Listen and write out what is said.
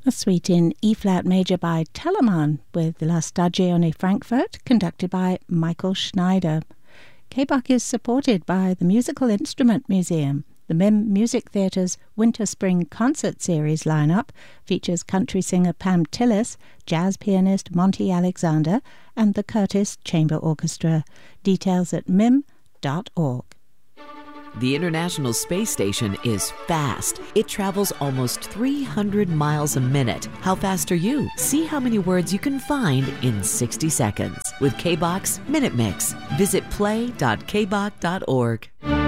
A suite in E-flat major by Telemann with La Stagione Frankfurt, conducted by Michael Schneider. K-Bach is supported by the Musical Instrument Museum. The MIM Music Theatre's Winter-Spring Concert Series lineup features country singer Pam Tillis, jazz pianist Monty Alexander, and the Curtis Chamber Orchestra. Details at mim.org. The International Space Station is fast. It travels almost 300 miles a minute. How fast are you? See how many words you can find in 60 seconds with K-Bach's Minute Mix. Visit play.kbach.org.